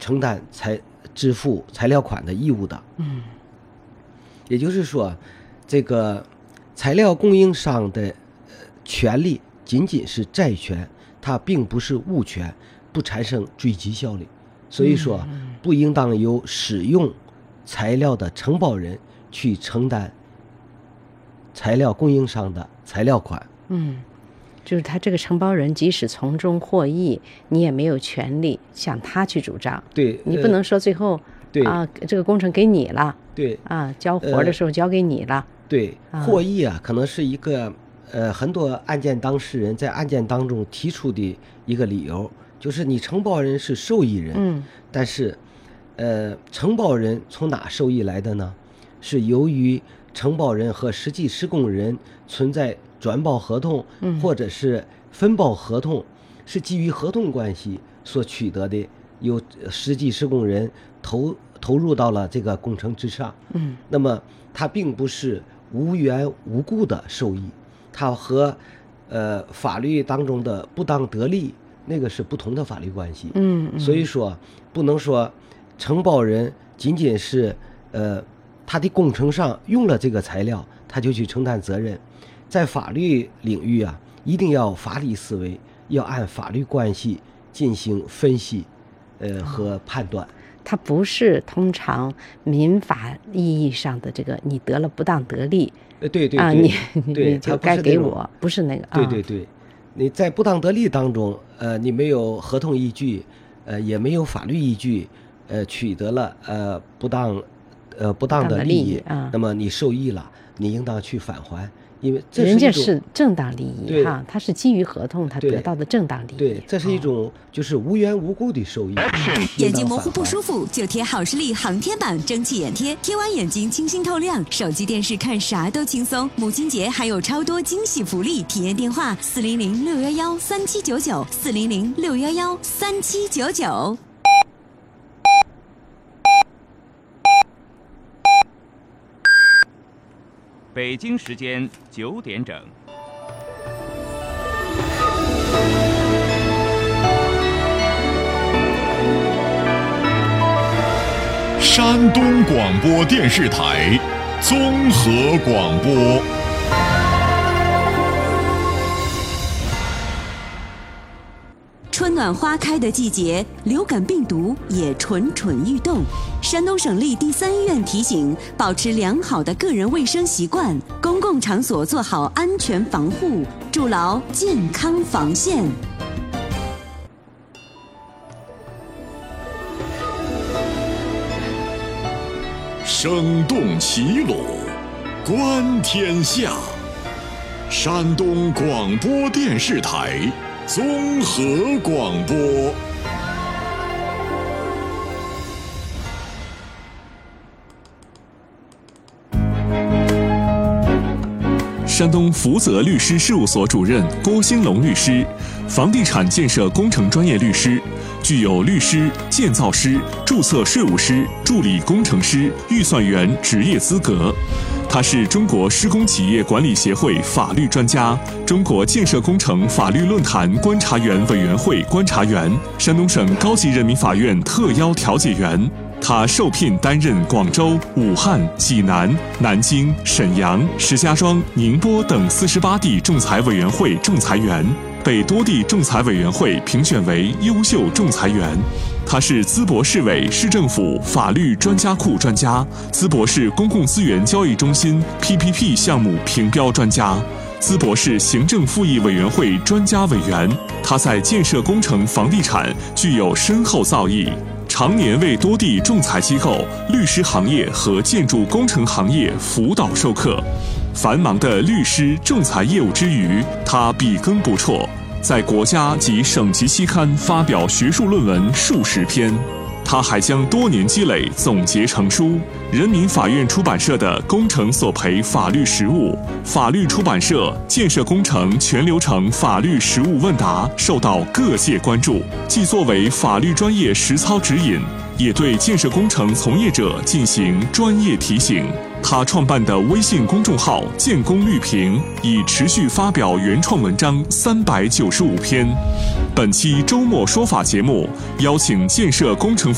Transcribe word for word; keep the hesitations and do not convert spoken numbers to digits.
承担材支付材料款的义务的。 嗯， 也就是说，这个材料供应商的权利仅仅是债权，它并不是物权，不产生追及效力。所以说，不应当由使用材料的承包人去承担材料供应商的材料款。 嗯，就是他这个承包人即使从中获益，你也没有权利向他去主张。 对， 你不能说最后、呃、 对啊，这个工程给你了， 对啊，交活的时候交给你了。呃、 对，获益啊，可能是一个呃很多案件当事人在案件当中提出的一个理由。就是你承包人是受益人， 嗯， 但是，呃，承包人从哪受益来的呢？是由于承包人和实际施工人存在转包合同， 嗯， 或者是分包合同，是基于合同关系所取得的，由实际施工人投投入到了这个工程之上， 嗯， 那么它并不是无缘无故的受益，它和呃法律当中的不当得利。那个是不同的法律关系， 嗯，嗯， 所以说不能说承包人仅仅是呃他的工程上用了这个材料，他就去承担责任。在法律领域啊，一定要法理思维，要按法律关系进行分析，呃和判断。 它不是通常民法意义上的这个你得了不当得利， 呃对对对啊，你对你就该给我，不是那个， 对对对。你在不当得利当中，呃，你没有合同依据，呃，也没有法律依据，呃，取得了呃不当，呃不当的利益， 啊， 那么你受益了，你应当去返还，因为这是人家是正当利益哈，他是基于合同他得到的正当利益， 对，这是一种就是无缘无故的受益。 嗯、眼睛模糊不舒服，就贴好视力航天版蒸汽眼贴，贴完眼睛清新透亮，手机电视看啥都轻松。母亲节还有超多惊喜福利，体验电话四零零六幺幺三七九九四零零六幺幺三七九九。 北京时间九点整。 山东广播电视台综合广播。 春暖花开的季节，流感病毒也蠢蠢欲动。山东省立第三医院提醒：保持良好的个人卫生习惯，公共场所做好安全防护，筑牢健康防线。 声动齐鲁，观天下。山东广播电视台综合广播。 山东福泽律师事务所主任郭兴龙律师，房地产建设工程专业律师，具有律师、建造师、注册税务师、助理工程师、预算员职业资格。他是中国施工企业管理协会法律专家，中国建设工程法律论坛观察员委员会观察员，山东省高级人民法院特邀调解员。他受聘担任广州、武汉、济南、南京、沈阳、石家庄、宁波等四十八地仲裁委员会仲裁员，被多地仲裁委员会评选为优秀仲裁员。他是淄博市委市政府法律专家库专家，淄博市公共资源交易中心 P P P 项目评标专家，淄博市行政复议委员会专家委员。他在建设工程房地产具有深厚造诣，常年为多地仲裁机构、律师行业和建筑工程行业辅导授课。繁忙的律师仲裁业务之余，他笔耕不辍，在国家及省级期刊发表学术论文数十篇。他还将多年积累总结成书。人民法院出版社的《工程索赔法律实务》，法律出版社《建设工程全流程法律实务问答》受到各界关注，既作为法律专业实操指引，也对建设工程从业者进行专业提醒。他创办的微信公众号“建工律评”已持续发表原创文章三百九十五篇。本期周末说法节目邀请建设工程